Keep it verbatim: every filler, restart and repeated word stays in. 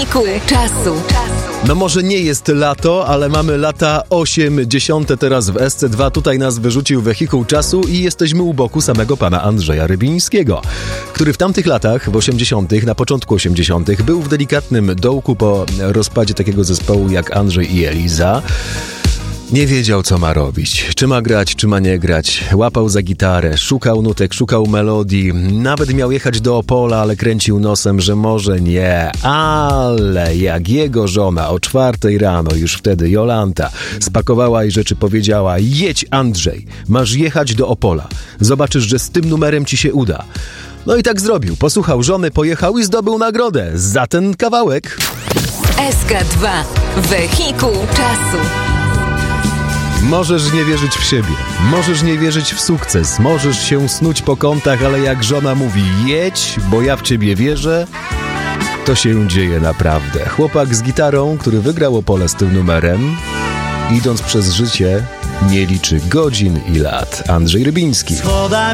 Wehikuł czasu. No może nie jest lato, ale mamy lata osiemdziesiąte teraz w S C dwa. Tutaj nas wyrzucił wehikuł czasu i jesteśmy u boku samego pana Andrzeja Rybińskiego, który w tamtych latach, w osiemdziesiątych, na początku osiemdziesiątych, był w delikatnym dołku po rozpadzie takiego zespołu jak Andrzej i Eliza. Nie wiedział, co ma robić. Czy ma grać, czy ma nie grać. Łapał za gitarę, szukał nutek, szukał melodii. Nawet miał jechać do Opola, ale kręcił nosem, że może nie. Ale jak jego żona o czwartej rano, już wtedy Jolanta, spakowała i rzeczy powiedziała: jedź, Andrzej, masz jechać do Opola. Zobaczysz, że z tym numerem ci się uda. No i tak zrobił. Posłuchał żony, pojechał i zdobył nagrodę za ten kawałek. S K dwa. Wehikuł czasu. Możesz nie wierzyć w siebie, możesz nie wierzyć w sukces, możesz się snuć po kątach, ale jak żona mówi jedź, bo ja w ciebie wierzę, to się dzieje naprawdę. Chłopak z gitarą, który wygrał Opole z tym numerem, idąc przez życie, nie liczy godzin i lat. Andrzej Rybiński.